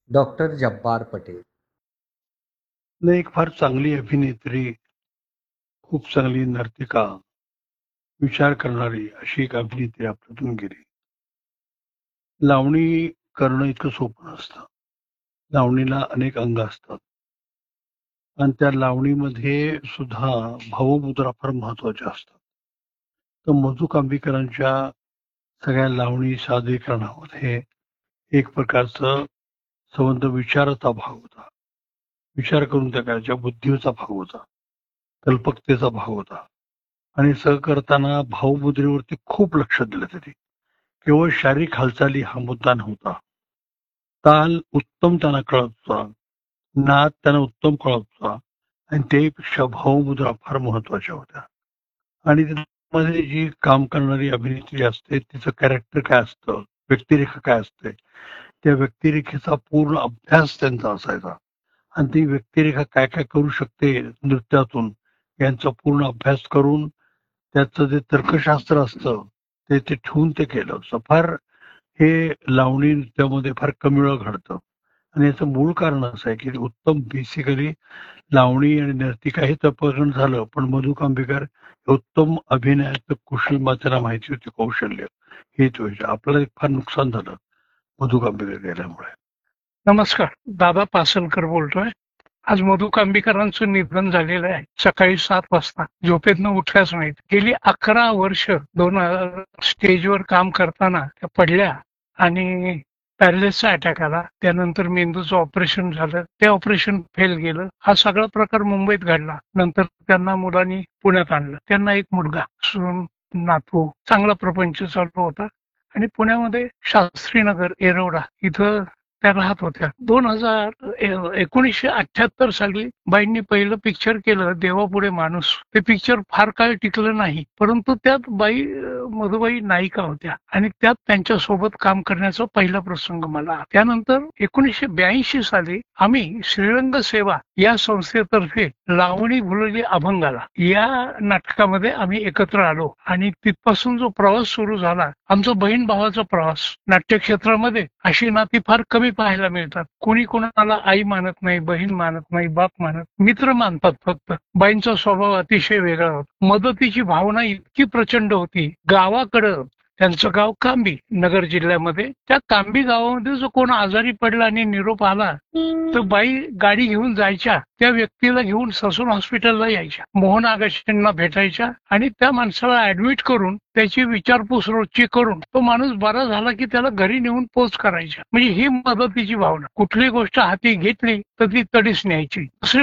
Doctor Jabbar Patel. नाही, एक फार चांगली अभिनेत्री, खूप चांगली नर्तिका, विचार करणारी अशी एक अभिनेत्री आपल्यातून गेली. लावणी करणं इतकं सोपं नसतं. लावणीला अनेक अंग असतात आणि त्या लावणीमध्ये सुद्धा भावमुद्रा फार महत्वाच्या असतात. तर मधु कांबीकरांच्या सगळ्या लावणी सादरीकरणामध्ये एक प्रकारचं संबंध विचाराचा भाग होता. विचार करून त्या करायच्या, बुद्धीचा भाग होता, कल्पकतेचा भाग होता आणि करताना भावमुद्रेवरती खूप लक्ष दिलं त्यांनी. केवळ शारीरिक हालचाली हा मुद्दा नव्हता. ताल उत्तम त्यांना कळत होता, नाद त्यांना उत्तम कळत होता आणि त्यापेक्षा भावमुद्रा फार महत्वाच्या होत्या. आणि त्यामध्ये जी काम करणारी अभिनेत्री असते तिचं कॅरेक्टर काय असतं, व्यक्तिरेखा काय असते, त्या व्यक्तिरेखेचा पूर्ण अभ्यास त्यांचा असायचा आणि ती व्यक्तिरेखा काय काय करू शकते नृत्यातून यांचा पूर्ण अभ्यास करून त्याचं जे तर्कशास्त्र असतं ते ते ठेवून ते केलं असतं. फार हे लावणी नृत्यामध्ये फार कमी वेळा घडतं आणि याचं मूळ कारण असं आहे की उत्तम बेसिकली लावणी आणि नर्तिका हे तपकरण झालं, पण मधु कांबीकर उत्तम अभिनयाचं कुशल त्यांना माहिती होती, कौशल्य हेच व्हायचं. आपल्याला एक फार नुकसान झालं मधु कांबीकर गेल्यामुळे. नमस्कार, दादा पासलकर बोलतोय. आज मधु कांबीकरांचं निधन झालेलं आहे. सकाळी 7 वाजता झोपेतनं उठल्याच नाहीत. गेली 11 वर्ष स्टेजवर काम करताना त्या पडल्या आणि पॅरालिसचा अटॅक आला. त्यानंतर मेंदूचं ऑपरेशन झालं, ते ऑपरेशन फेल गेलं. हा सगळा प्रकार मुंबईत घडला. नंतर त्यांना मुलांनी पुण्यात आणलं. त्यांना एक मुलगा, सून, नातू, चांगला प्रपंच चालू होता आणि पुण्यामध्ये शास्त्रीनगर, येरवडा इथं त्या राहत होत्या. 1978 साली बाईंनी पहिलं पिक्चर केलं, देवापुढे माणूस. ते पिक्चर फार काळ टिकलं नाही, परंतु त्यात मधुबाई नायिका होत्या आणि त्यात त्यांच्या सोबत काम करण्याचा पहिला प्रसंग मला. त्यानंतर 1982 साली आम्ही श्रीरंग सेवा या संस्थेतर्फे लावणी भुलली अभंगाला या नाटकामध्ये आम्ही एकत्र आलो आणि तिथपासून जो प्रवास सुरू झाला, आमचा बहीण भावाचा प्रवास. नाट्यक्षेत्रामध्ये अशी नाती फार कमी पाहायला मिळतात. कोणी कोणाला आई मानत नाही, बहीण मानत नाही, बाप मानत, मित्र मानतात फक्त. बाईंचा स्वभाव अतिशय वेगळा होता. मदतीची भावना इतकी प्रचंड होती. गावाकडं त्यांचं गाव कांबी, नगर जिल्ह्यामध्ये. त्या कांबी गावामध्ये जो कोण आजारी पडला आणि निरोप आला तर बाई गाडी घेऊन जायच्या, त्या व्यक्तीला घेऊन ससून हॉस्पिटलला यायच्या, मोहन आगाशांना भेटायच्या आणि त्या माणसाला ऍडमिट करून त्याची विचारपूस रोजची करून तो माणूस बरा झाला की त्याला घरी नेऊन पोच करायच्या. म्हणजे ही मदतीची भावना. कुठली गोष्ट हाती घेतली तर ती तडीच न्यायची.